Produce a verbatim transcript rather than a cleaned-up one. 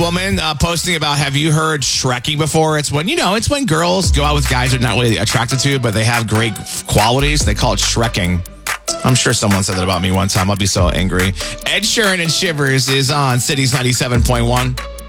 Woman uh, posting about, have you heard Shrekking before? It's when, you know, it's when girls go out with guys they're not really attracted to, but they have great qualities. They call it Shrekking. I'm sure someone said that about me one time. I'll be so angry. Ed Sheeran and Shivers is on Cities ninety-seven point one.